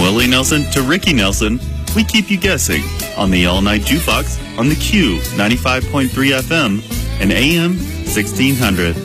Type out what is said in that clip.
Willie Nelson to Ricky Nelson, we keep you guessing on the All Night Jukebox on the Q 95.3 FM and AM 1600.